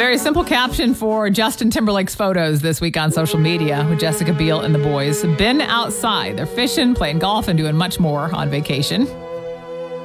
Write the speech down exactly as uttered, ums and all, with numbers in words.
very simple caption for Justin Timberlake's photos this week on social media with Jessica Biel and the boys. Been outside. They're fishing, playing golf, and doing much more on vacation.